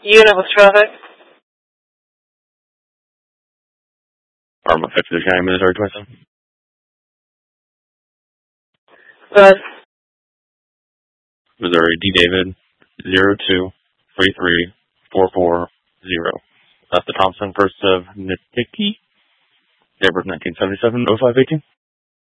Unit with traffic. Arm effective County Military 27. Go ahead. Missouri D. David 0233440. That's the Thompson, 1st of Nitiki. Date of birth 1977, 0518.